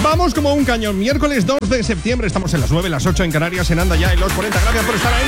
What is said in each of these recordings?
Vamos como un cañón. Miércoles 2 de septiembre, estamos en las 9, las 8 en Canarias, en Anda Ya, en los 40. Gracias por estar ahí.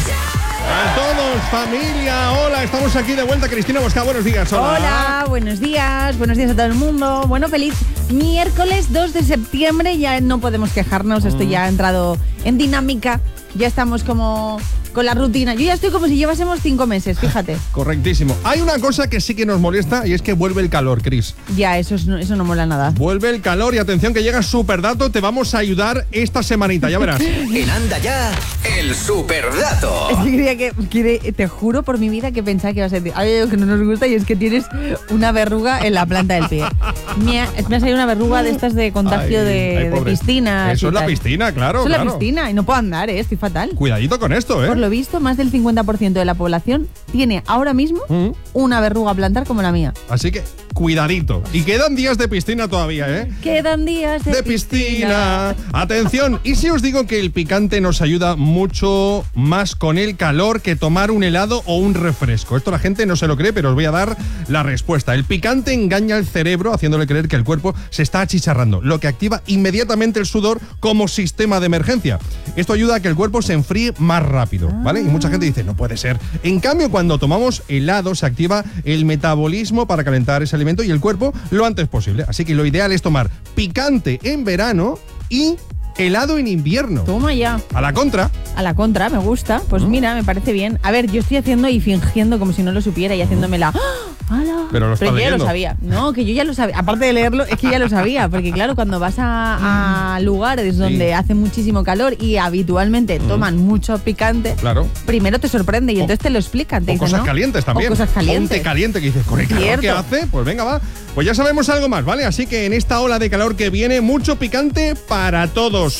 A todos, familia, hola, estamos aquí de vuelta. Cristina Bosca, buenos días. Hola, buenos días a todo el mundo. Bueno, feliz miércoles 2 de septiembre, ya no podemos quejarnos, esto ya ha entrado en dinámica, ya estamos como con la rutina. Yo ya estoy como si llevásemos 5 meses, fíjate. Correctísimo. Hay una cosa que sí que nos molesta y es que vuelve el calor, Cris. Ya, eso no mola nada. Vuelve el calor y atención que llega Superdato, te vamos a ayudar esta semanita, ya verás. En Anda Ya, el Superdato. Es que creía que te juro por mi vida que pensaba que iba a ser algo que no nos gusta, y es que tienes una verruga en la planta del pie. Me ha salido una verruga de estas de contagio de piscina. Eso es la piscina, claro. Eso es la piscina y no puedo andar, estoy fatal. Cuidadito con esto, Por lo visto, más del 50% de la población tiene ahora mismo una verruga plantar como la mía. Así que cuidadito. Y quedan días de piscina todavía, ¿eh? Quedan días de piscina. Atención, ¿y si os digo que el picante nos ayuda mucho más con el calor que tomar un helado o un refresco? Esto la gente no se lo cree, pero os voy a dar la respuesta. El picante engaña al cerebro haciéndole creer que el cuerpo se está achicharrando, lo que activa inmediatamente el sudor como sistema de emergencia. Esto ayuda a que el cuerpo se enfríe más rápido, ¿vale? Y mucha gente dice, no puede ser. En cambio, cuando tomamos helado, se activa el metabolismo para calentar ese alimento y el cuerpo lo antes posible. Así que lo ideal es tomar picante en verano y helado en invierno. Toma ya. A la contra, me gusta. Pues mira, me parece bien. A ver, yo estoy haciendo y fingiendo como si no lo supiera y haciéndola. ¡Hala! Pero yo ya lo sabía. No, que yo ya lo sabía. Aparte de leerlo, es que ya lo sabía. Porque claro, cuando vas a lugares donde hace muchísimo calor y habitualmente toman mucho picante, claro, primero te sorprende y entonces te lo explican. Te dicen, cosas calientes también. O cosas calientes. Ponte caliente, que dices, con el calor que hace, pues venga, va. Pues ya sabemos algo más, ¿vale? Así que en esta ola de calor que viene, mucho picante para todos.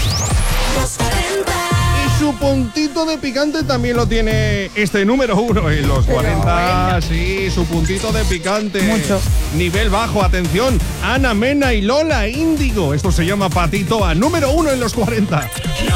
Y su puntito de picante también lo tiene este número 1 en los 40. Sí, su puntito de picante. Mucho. Nivel bajo, atención. Ana Mena y Lola Índigo. Esto se llama Patito a número 1 en los 40.